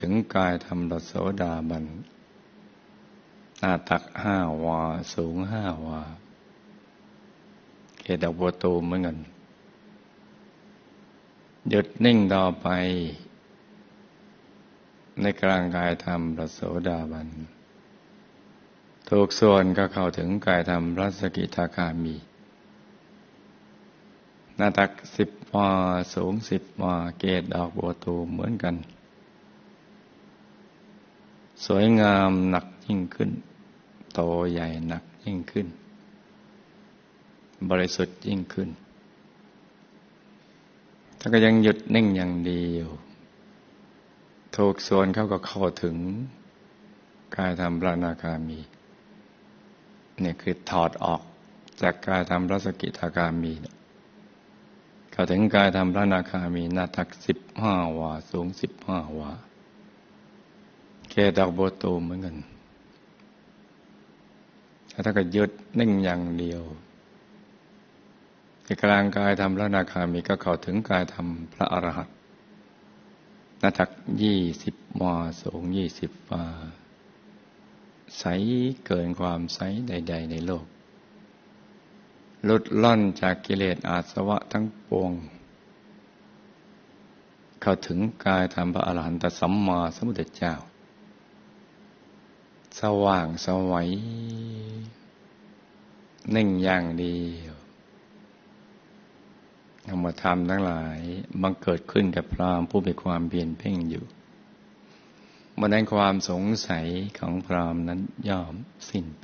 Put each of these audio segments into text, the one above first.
ถึงกายธรรมพระโสดาบันหน้าตัก5 วาสูง5 วาเกศดอกบัวตูมเหมือนกันหยุดนิ่งต่อไปในกลางกายธรรมพระโสดาบันถูกส่วนก็เข้าถึงกายธรรมพระสกิทาคามีหน้าตัก10 วาสูง10 วาเกศดอกบัวตูมเหมือนกันสวยงามหนักยิ่งขึ้นโตใหญ่หนักยิ่งขึ้นบริสุทธิ์ยิ่งขึ้นถ้าก็ยังหยุดนิ่งอย่างเดียวถูกส่วนเขาก็เข้าถึงกายธรรมพระอนาคามีเนี่ยคือถอดออกจากกายธรรมพระสกิทาคามีเข้าถึงกายธรรมพระอนาคามีหน้าตัก15 วาสูง15 วาเกศดอกบัวตูมเหมือนกันถ้าก็หยุดนิ่งอย่างเดียวในกลางกายธรรมพระอนาคามีก็เข้าถึงกายธรรมพระอรหันต์หน้าตัก20 วาสูง20 วาใสเกินความใสใดๆในโลกหลุดล่อนจากกิเลสอาสวะทั้งปวงเข้าถึงกายธรรมพระอรหันตสัมมาสัมพุทธเจ้าสว่างไสวนิ่งอย่างเดียวธรรมธรรมทั้งหลายบังเกิดขึ้นกับพราหมณ์ผู้มีความเพียรเพ่งอยู่เมื่อนั้นความสงสัยของพราหมณ์นั้นย่อมสิ้นไป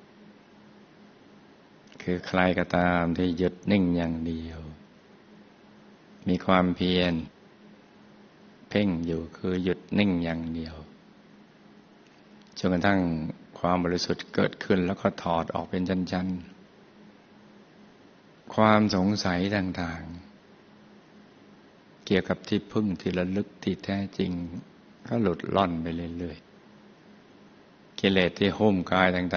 คือใครก็ตามที่หยุดนิ่งอย่างเดียวมีความเพียรเพ่งอยู่คือหยุดนิ่งอย่างเดียวจนกระทั่งความบริสุทธิ์เกิดขึ้นแล้วก็ถอดออกเป็นชั้นๆความสงสัยต่างๆเกี่ยวกับที่พึ่งที่ระลึกที่แท้จริงก็หลุดล่อนไปเรื่อยๆกิเลสที่หุ้มกายต่างๆ